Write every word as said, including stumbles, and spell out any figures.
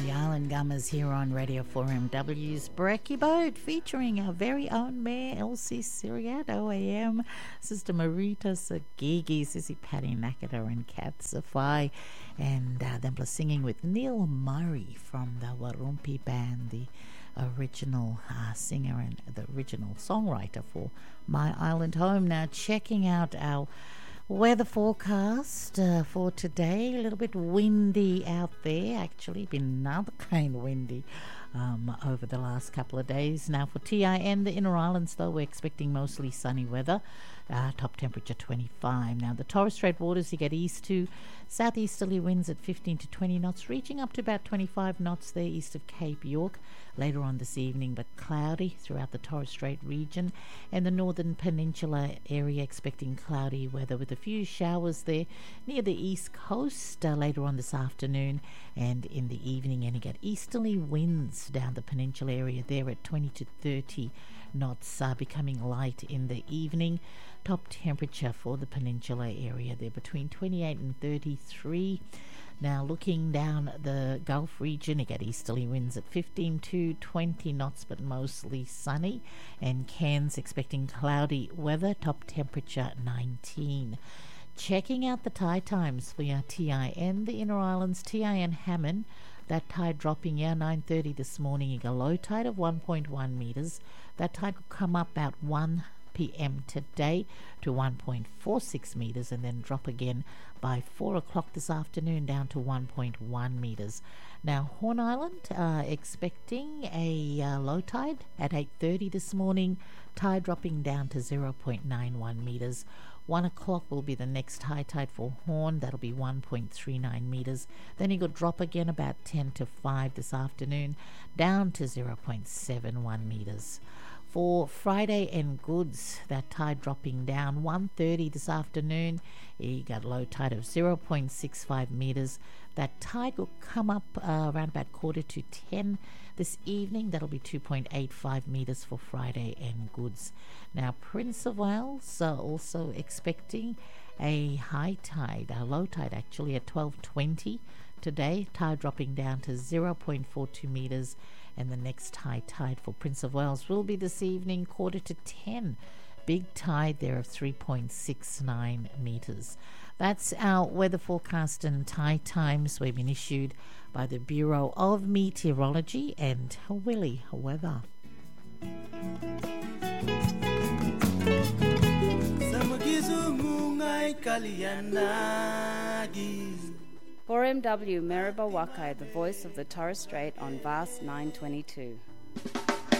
the Island Gummers here on Radio four M W's Brekkie Boat, featuring our very own Mayor Elsie Siriat, O A M, Sister Marita Sagigi, Sissy Patty Nakata and Kat Safai, and uh, them plus singing with Neil Murray from the Warumpi Band, the original uh, singer and the original songwriter for My Island Home. Now checking out our weather forecast uh, for today. A little bit windy out there, actually been another kind of windy um, over the last couple of days. Now for T I N, the Inner Islands, though, we're expecting mostly sunny weather. Uh, top temperature twenty-five. Now the Torres Strait waters, you get east to southeasterly winds at fifteen to twenty knots, reaching up to about twenty-five knots there east of Cape York later on this evening, but cloudy throughout the Torres Strait region, and the northern peninsula area expecting cloudy weather with a few showers there near the east coast uh, later on this afternoon and in the evening. And you get easterly winds down the peninsula area there at twenty to thirty knots, uh, becoming light in the evening. Top temperature for the peninsula area there between twenty-eight and thirty-three. Now looking down the Gulf region, you get easterly winds at fifteen to twenty knots, but mostly sunny. And Cairns expecting cloudy weather, top temperature nineteen. Checking out the tide times for your T I N, the Inner Islands, T I N Hammond, that tide dropping here nine thirty this morning. You got a low tide of one point one metres. That tide will come up about one p.m. today to one point four six metres and then drop again by four o'clock this afternoon down to one point one metres. Now Horn Island uh, expecting a uh, low tide at eight thirty this morning, tide dropping down to zero point nine one metres. One o'clock will be the next high tide for Horn. That'll be one point three nine metres. Then you could drop again about ten to five this afternoon, down to zero point seven one metres. For Friday and Goods, that tide dropping down one thirty this afternoon. You got a low tide of zero point six five metres. That tide will come up uh, around about quarter to ten this evening. That'll be two point eight five metres for Friday and Goods. Now Prince of Wales uh, also expecting a high tide, a low tide actually at twelve twenty today. Tide dropping down to zero point four two metres. And the next high tide for Prince of Wales will be this evening, quarter to ten. Big tide there of three point six nine metres. That's our weather forecast and tide times. We've been issued by the Bureau of Meteorology and Willie Weather. four M W Maribor Wakai, the voice of the Torres Strait on Vast nine twenty-two.